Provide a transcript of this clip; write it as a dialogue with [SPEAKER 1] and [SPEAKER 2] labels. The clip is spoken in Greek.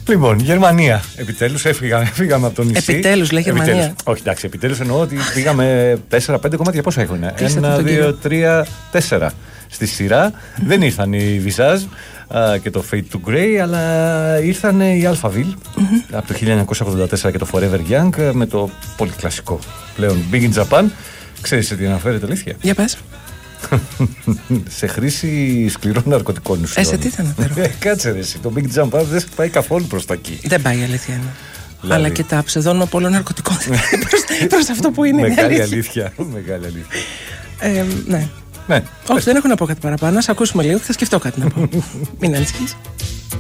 [SPEAKER 1] Λοιπόν, Γερμανία. Επιτέλους έφυγαμε από το νησί.
[SPEAKER 2] Επιτέλους, λέει Γερμανία.
[SPEAKER 1] Όχι, εντάξει, επιτέλους εννοώ ότι πήγαμε 4-5 κομμάτια. Πόσα έχουν? 1, 2, 3, 4 στη σειρά. Δεν ήρθαν οι Visage και το Fade to Grey, αλλά ήρθαν οι Alphaville από το 1984 και το Forever Young με το πολύ κλασικό πλέον Big in Japan. Ξέρεις σε τι αναφέρεται, αλήθεια?
[SPEAKER 2] Για πες.
[SPEAKER 1] Σε χρήση σκληρών ναρκωτικών ουσιών.
[SPEAKER 2] Σε τι θα αναφέρω?
[SPEAKER 1] Κάτσε ρε εσύ, το Big Jump δεν πάει καθόλου προς τα εκεί.
[SPEAKER 2] Δεν πάει, η αλήθεια είναι.
[SPEAKER 1] Δηλαδή.
[SPEAKER 2] Αλλά και τα ψευδόνυμα πολλών ναρκωτικών προς αυτό που είναι.
[SPEAKER 1] Μεγάλη αλήθεια. Μεγάλη αλήθεια.
[SPEAKER 2] Ναι. Όχι, δεν έχω να πω κάτι παραπάνω. Να ακούσουμε λίγο και θα σκεφτώ κάτι να πω. Μην ανησυχείς.